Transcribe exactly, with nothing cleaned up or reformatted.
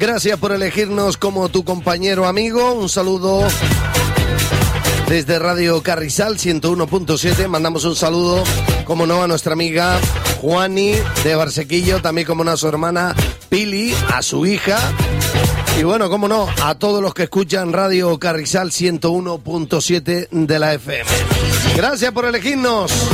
Gracias por elegirnos como tu compañero amigo. Un saludo desde Radio Carrizal ciento uno punto siete. Mandamos un saludo, como no, a nuestra amiga Juani de Barsequillo, también como no a su hermana Pili, a su hija. Y bueno, como no, a todos los que escuchan Radio Carrizal ciento uno punto siete de la F M. Gracias por elegirnos.